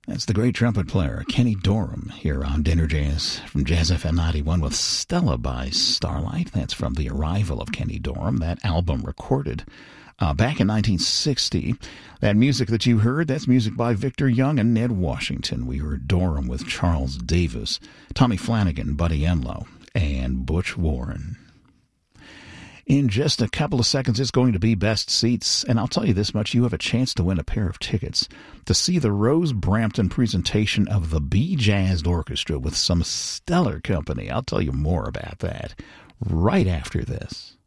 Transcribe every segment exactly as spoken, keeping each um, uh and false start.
That's the great trumpet player, Kenny Dorham, here on Dinner Jazz from Jazz F M ninety-one with Stella by Starlight. That's from the arrival of Kenny Dorham, that album recorded uh, back in nineteen sixty. That music that you heard, that's music by Victor Young and Ned Washington. We heard Dorham with Charles Davis, Tommy Flanagan, Buddy Enlow, and Butch Warren. In just a couple of seconds, it's going to be Best Seats, and I'll tell you this much, you have a chance to win a pair of tickets to see the Rose Brampton presentation of the Bee-Jazzed Orchestra with some stellar company. I'll tell you more about that right after this.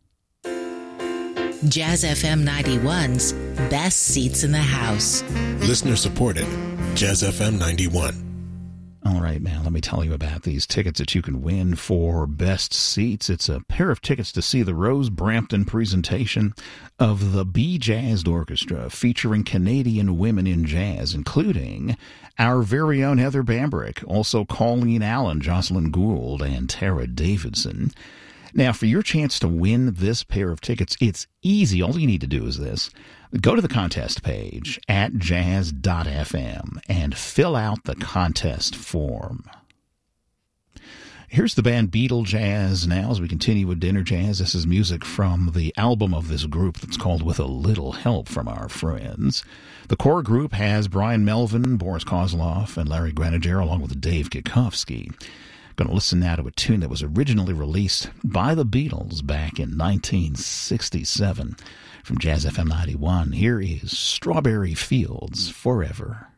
Jazz F M ninety-one's Best Seats in the House. Listener supported, Jazz F M ninety-one. All right, man, let me tell you about these tickets that you can win for Best Seats. It's a pair of tickets to see the Rose Brampton presentation of the Bee-Jazzed Orchestra featuring Canadian women in jazz, including our very own Heather Bambrick, also Colleen Allen, Jocelyn Gould, and Tara Davidson. Now, for your chance to win this pair of tickets, it's easy. All you need to do is this. Go to the contest page at jazz dot f m and fill out the contest form. Here's the band Beatle Jazz now as we continue with Dinner Jazz. This is music from the album of this group that's called With a Little Help from Our Friends. The core group has Brian Melvin, Boris Kozloff, and Larry Grenadier, along with Dave Kikowski. Going to listen now to a tune that was originally released by the Beatles back in nineteen sixty-seven. From Jazz F M ninety-one, here is Strawberry Fields Forever.